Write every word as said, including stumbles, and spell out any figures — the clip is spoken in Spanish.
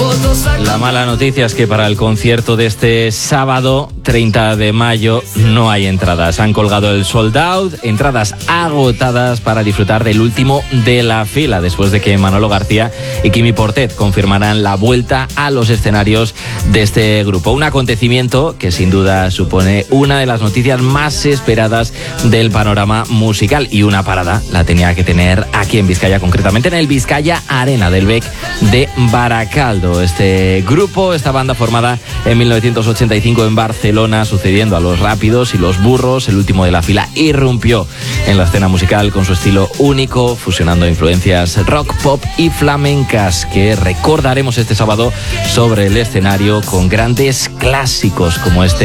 La mala noticia es que para el concierto de este sábado treinta de mayo no hay entradas. Han colgado el sold out, entradas agotadas para disfrutar del último de la fila, después de que Manolo García y Quimi Portet confirmaran la vuelta a los escenarios de este grupo. Un acontecimiento que sin duda supone una de las noticias más esperadas del panorama musical, y una parada la tenía que tener aquí en Vizcaya, concretamente en el Vizcaya Arena del Bec de Baracaldo. Este grupo, esta banda formada en mil novecientos ochenta y cinco en Barcelona, sucediendo a los Rápidos y los Burros, el último de la fila, irrumpió en la escena musical con su estilo único, fusionando influencias rock, pop y flamencas, que recordaremos este sábado sobre el escenario con grandes clásicos como este